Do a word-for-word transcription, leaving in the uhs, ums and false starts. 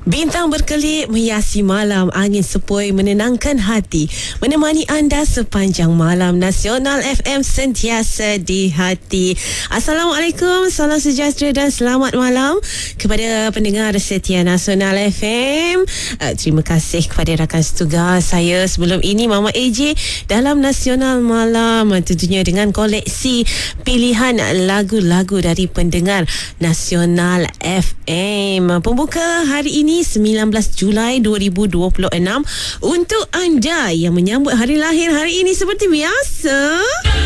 Bintang berkelip menghiasi malam, angin sepoi menenangkan hati, menemani anda sepanjang malam. Nasional F M sentiasa di hati. Assalamualaikum, salam sejahtera dan selamat malam kepada pendengar setia Nasional F M. Uh, terima kasih kepada rakan setugas saya sebelum ini, Mama A J, dalam Nasional Malam, tentunya dengan koleksi pilihan lagu-lagu dari pendengar Nasional F M. Pembuka hari ini sembilan belas Julai dua ribu dua puluh enam untuk anda yang menyambut hari lahir hari ini seperti biasa.